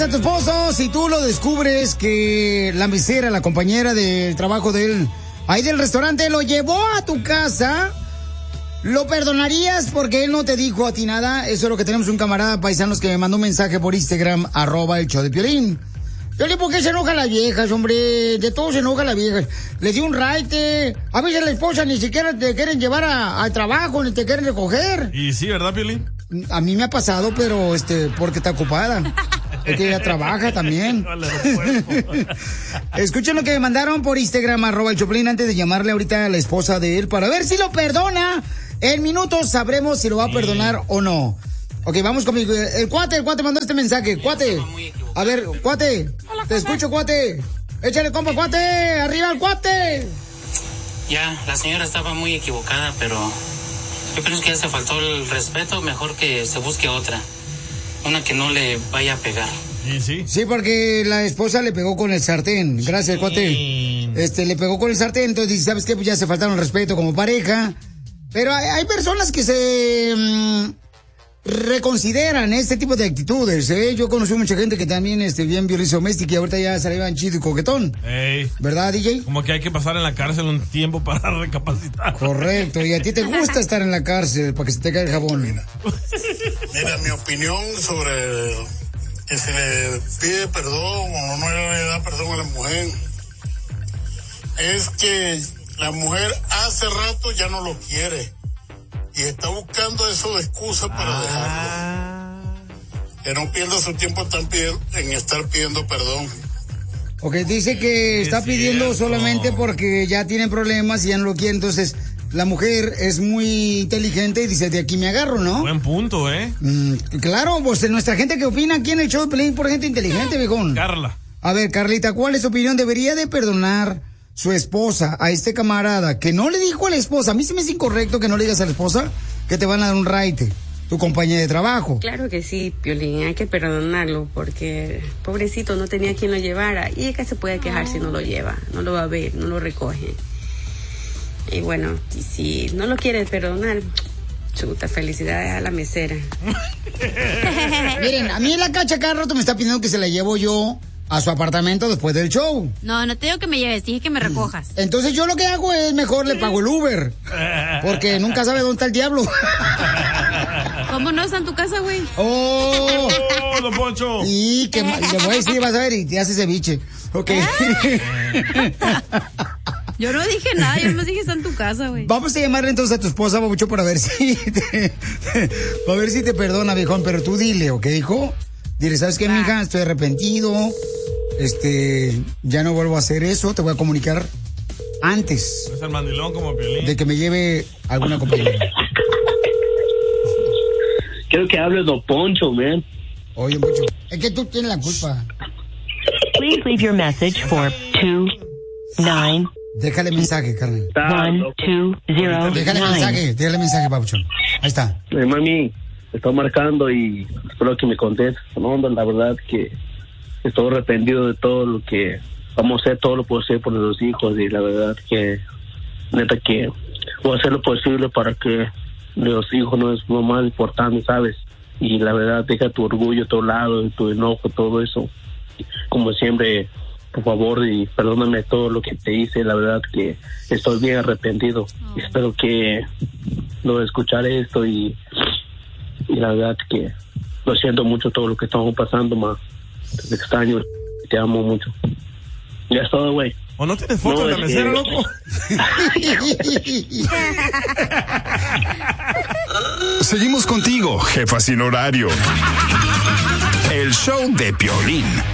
a tu esposo si tú lo descubres que la mesera, la compañera del trabajo de él, ahí del restaurante, lo llevó a tu casa? ¿Lo perdonarías porque él no te dijo a ti nada? Eso es lo que tenemos un camarada paisanos que me mandó un mensaje por Instagram, @el_show_de_Piolín. Piolín, ¿por qué se enojan las viejas, hombre? De todo se enojan las viejas. Les di un raite. A veces la esposa ni siquiera te quieren llevar al trabajo, ni te quieren recoger. Y sí, ¿verdad, Piolín? A mí me ha pasado, pero porque está ocupada. Porque ella trabaja también. Escuchen lo que me mandaron por Instagram, @el_Choplin, antes de llamarle ahorita a la esposa de él para ver si lo perdona. En minutos sabremos si lo va a perdonar o no. Ok, vamos conmigo. El cuate mandó este mensaje. Cuate. A ver, cuate. Te escucho, cuate. Échale, compa, cuate. Arriba el cuate. Ya, la señora estaba muy equivocada, pero yo pienso que ya se faltó el respeto. Mejor que se busque otra. Una que no le vaya a pegar. Sí. Sí, porque la esposa le pegó con el sartén. Gracias, cuate. Le pegó con el sartén. Entonces dice, ¿sabes qué? Pues ya se faltaron el respeto como pareja. Pero hay personas que se reconsideran este tipo de actitudes, ¿eh? Yo conocí mucha gente que también bien violencia doméstica y ahorita ya se le van chido y coquetón. Ey. ¿Verdad, DJ? Como que hay que pasar en la cárcel un tiempo para recapacitar. Correcto, y a ti te gusta estar en la cárcel para que se te caiga el jabón. Mira, mi opinión sobre que se le pide perdón o no le da perdón a la mujer es que la mujer hace rato ya no lo quiere y está buscando eso de excusa para dejarlo. Que no pierda su tiempo en estar pidiendo perdón. Ok, dice que está pidiendo solamente porque ya tiene problemas y ya no lo quiere. Entonces, la mujer es muy inteligente y dice, de aquí me agarro, ¿no? Buen punto, ¿eh? Claro, pues nuestra gente que opina aquí en el show de Pelín por gente inteligente, viejón. Carla. A ver, Carlita, ¿cuál es tu opinión? ¿Debería de perdonar su esposa a este camarada que no le dijo a la esposa? A mí se me hace incorrecto que no le digas a la esposa que te van a dar un raite, tu compañía de trabajo. Claro que sí, Piolín, hay que perdonarlo porque pobrecito no tenía quien lo llevara y es que se puede quejar si no lo lleva, no lo va a ver, no lo recoge. Y bueno, si no lo quiere perdonar, chuta, felicidades a la mesera. Miren, a mí en la cacha cada rato me está pidiendo que se la llevo yo a su apartamento después del show. No te digo que me lleves, dije que me recojas. Entonces yo lo que hago es mejor le pago el Uber, porque nunca sabe dónde está el diablo. ¿Cómo no está en tu casa, güey? ¡Oh! Don Poncho! Y que le voy a decir, vas a ver, y te hace ceviche. Ok. Yo no dije nada, yo no dije está en tu casa, güey. Vamos a llamarle entonces a tu esposa, Babucho, para ver si te perdona, viejón, pero tú dile, ¿ok, hijo? Dile, ¿sabes qué, mija? Estoy arrepentido, ya no vuelvo a hacer eso, te voy a comunicar antes. Es el mandilón como Piolín. De que me lleve alguna compañía. Quiero que hable Don Poncho, man. Oye, Poncho, es que tú tienes la culpa. Please leave your message for 29. Déjale mensaje, Carmen. 120. Déjale mensaje, Papuchón. Ahí está. Mami, estoy marcando y espero que me contestes. No, la verdad que estoy arrepentido de todo lo que vamos a hacer, todo lo posible por los hijos y la verdad que neta que voy a hacer lo posible para que los hijos no es lo más importante, ¿sabes? Y la verdad, deja tu orgullo a tu lado, tu enojo, todo eso. Como siempre, por favor, y perdóname todo lo que te hice. La verdad que estoy bien arrepentido. Espero que no escucharé esto y la verdad que lo siento mucho todo lo que estamos pasando, ma. Te extraño, te amo mucho. Ya es todo, güey. ¿O no tienes foto de la mesera, loco? Seguimos contigo, jefa sin horario. El show de Piolín.